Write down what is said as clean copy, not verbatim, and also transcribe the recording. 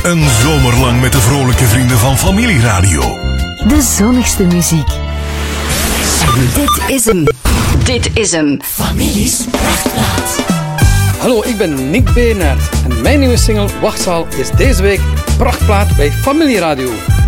Een zomer lang met de vrolijke vrienden van Familieradio. De zonnigste muziek. Dit is hem. Dit is hem. Families Prachtplaat. Hallo, ik ben Nick Beenaert en mijn nieuwe single Wachtzaal is deze week Prachtplaat bij Familieradio.